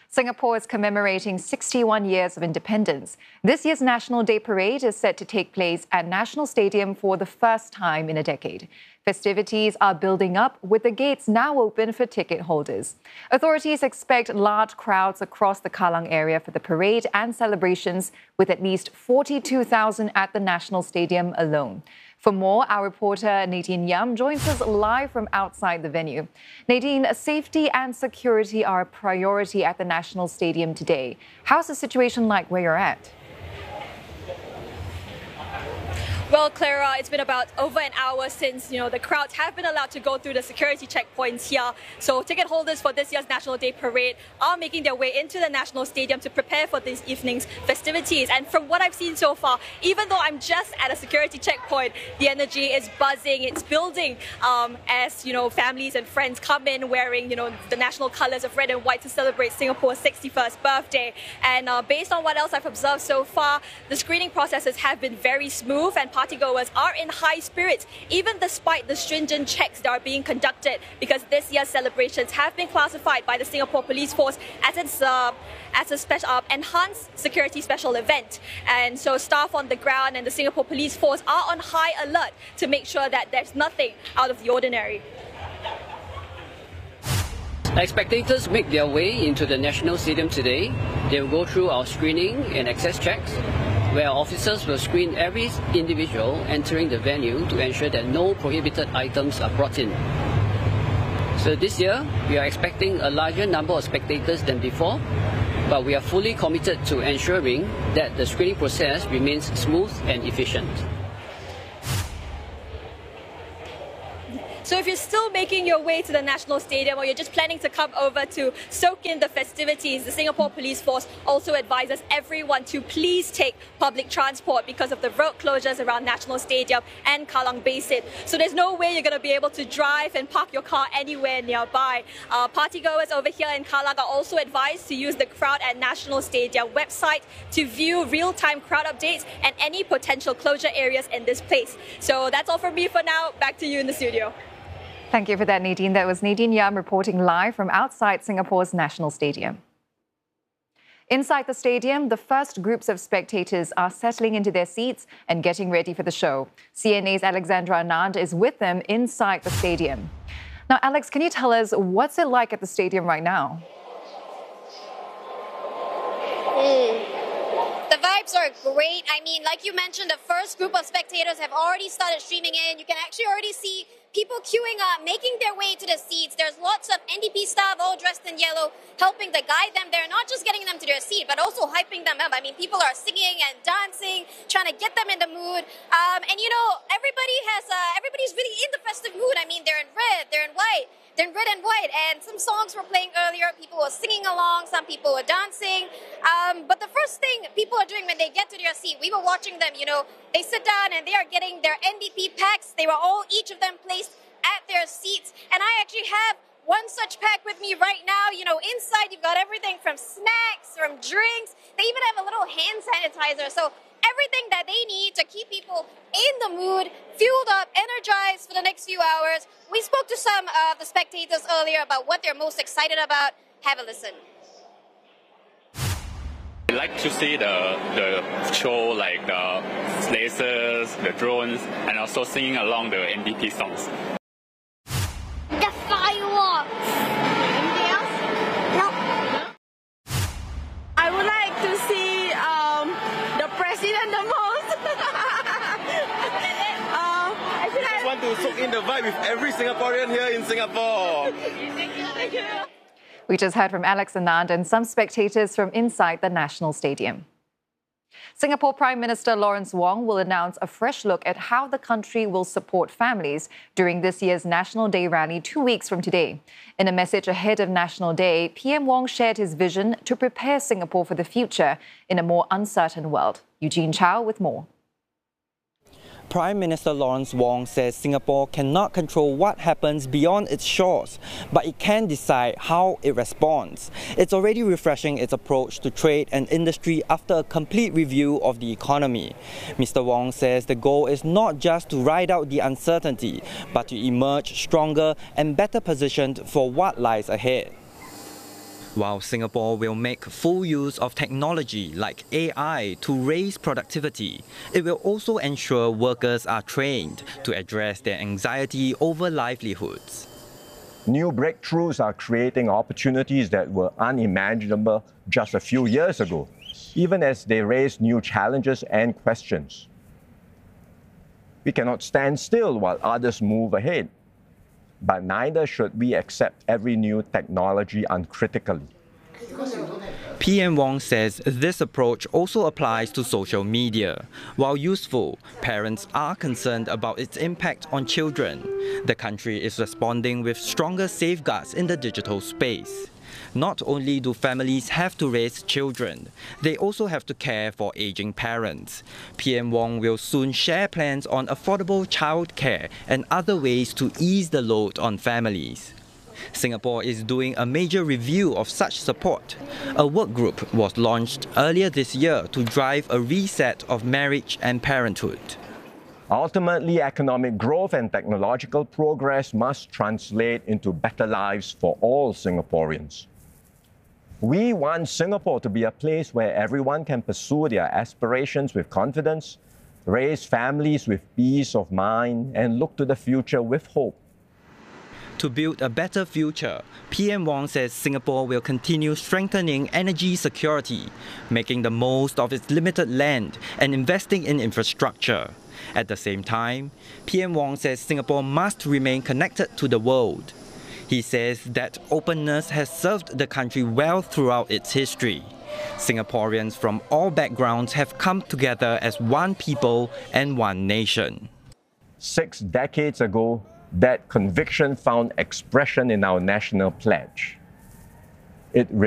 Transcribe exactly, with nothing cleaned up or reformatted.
Singapore is commemorating sixty-one years of independence. This year's National Day Parade is set to take place at National Stadium for the first time in a decade. Festivities are building up, with the gates now open for ticket holders. Authorities expect large crowds across the Kallang area for the parade and celebrations, with at least forty-two thousand at the National Stadium alone. For more, our reporter Nadine Yam joins us live from outside the venue. Nadine, safety and security are a priority at the National Stadium today. How's the situation like where you're at? Well, Clara, it's been about over an hour since, you know, the crowds have been allowed to go through the security checkpoints here. So ticket holders for this year's National Day Parade are making their way into the National Stadium to prepare for this evening's festivities. And from what I've seen so far, even though I'm just at a security checkpoint, the energy is buzzing, it's building um, as, you know, families and friends come in wearing, you know, the national colours of red and white to celebrate Singapore's sixty-first birthday. And uh, based on what else I've observed so far, the screening processes have been very smooth, and partygoers are in high spirits, even despite the stringent checks that are being conducted, because this year's celebrations have been classified by the Singapore Police Force as its uh, as a special uh, enhanced security special event. And so staff on the ground and the Singapore Police Force are on high alert to make sure that there's nothing out of the ordinary. As spectators make their way into the National Stadium today, they will go through our screening and access checks, where officers will screen every individual entering the venue to ensure that no prohibited items are brought in. So this year, we are expecting a larger number of spectators than before, but we are fully committed to ensuring that the screening process remains smooth and efficient. So if you're still making your way to the National Stadium, or you're just planning to come over to soak in the festivities, the Singapore Police Force also advises everyone to please take public transport because of the road closures around National Stadium and Kallang Basin. So there's no way you're going to be able to drive and park your car anywhere nearby. Uh, partygoers over here in Kallang are also advised to use the Crowd at National Stadium website to view real-time crowd updates and any potential closure areas in this place. So that's all from me for now. Back to you in the studio. Thank you for that, Nadine. That was Nadine Yam reporting live from outside Singapore's National Stadium. Inside the stadium, the first groups of spectators are settling into their seats and getting ready for the show. C N A's Alexandra Anand is with them inside the stadium. Now, Alex, can you tell us what's it like at the stadium right now? Mm. The vibes are great. I mean, like you mentioned, the first group of spectators have already started streaming in. You can actually already see people queuing up, making their way to the seats. There's lots of N D P staff all dressed in yellow, helping to guide them there, not just getting them to their seat, but also hyping them up. I mean, people are singing and dancing, trying to get them in the mood. Um, and, you know, everybody has, uh, everybody's really in the festive mood. I mean, they're in red, they're in white. They're in red and white, and some songs were playing earlier. People were singing along, some people were dancing. Um, but the first thing people are doing when they get to their seat, we were watching them, you know, they sit down and they are getting their N D P packs. They were all, each of them placed at their seats. And I actually have one such pack with me right now. You know, inside you've got everything from snacks, from drinks. They even have a little hand sanitizer. So everything that they need to keep people in the mood, fueled up, energized for the next few hours. We spoke to some of the spectators earlier about what they're most excited about. Have a listen. I like to see the, the show, like the lasers, the drones, and also singing along the N D P songs. The fireworks! Anything else? No. I would like to see um, the president the most. um, I just want to soak in the vibe with every Singaporean here in Singapore. Thank you. We just heard from Alex Anand and some spectators from inside the National Stadium. Singapore Prime Minister Lawrence Wong will announce a fresh look at how the country will support families during this year's National Day rally two weeks from today. In a message ahead of National Day, P M Wong shared his vision to prepare Singapore for the future in a more uncertain world. Eugene Chow with more. Prime Minister Lawrence Wong says Singapore cannot control what happens beyond its shores, but it can decide how it responds. It's already refreshing its approach to trade and industry after a complete review of the economy. Mister Wong says the goal is not just to ride out the uncertainty, but to emerge stronger and better positioned for what lies ahead. While Singapore will make full use of technology like A I to raise productivity, it will also ensure workers are trained to address their anxiety over livelihoods. New breakthroughs are creating opportunities that were unimaginable just a few years ago, even as they raise new challenges and questions. We cannot stand still while others move ahead, but neither should we accept every new technology uncritically. P M Wong says this approach also applies to social media. While useful, parents are concerned about its impact on children. The country is responding with stronger safeguards in the digital space. Not only do families have to raise children, they also have to care for aging parents. P M Wong will soon share plans on affordable childcare and other ways to ease the load on families. Singapore is doing a major review of such support. A work group was launched earlier this year to drive a reset of marriage and parenthood. Ultimately, economic growth and technological progress must translate into better lives for all Singaporeans. We want Singapore to be a place where everyone can pursue their aspirations with confidence, raise families with peace of mind, and look to the future with hope. To build a better future, P M Wong says Singapore will continue strengthening energy security, making the most of its limited land and investing in infrastructure. At the same time, P M Wong says Singapore must remain connected to the world. He says that openness has served the country well throughout its history. Singaporeans from all backgrounds have come together as one people and one nation. Six decades ago, that conviction found expression in our national pledge. It